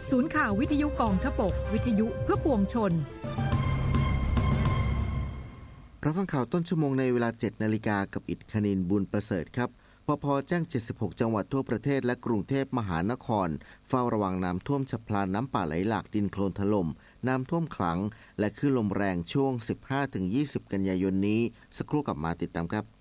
ศูนย์ข่าววิทยุกองทพบกวิทยุเพื่อปวงชนรับฟังข่าวต้นชั่วโมงในเวลา 7:00 น.กับอิฐคณินบุญประเสริฐครับปภ.แจ้ง76จังหวัดทั่วประเทศและกรุงเทพมหานครเฝ้าระวังน้ำท่วมฉับพลันน้ำป่าไหลหลากดินโคลนถล่มน้ำท่วมขังและคลื่นลมแรงช่วง 15-20 กันยายนนี้สักครู่กลับมาติดตามครับ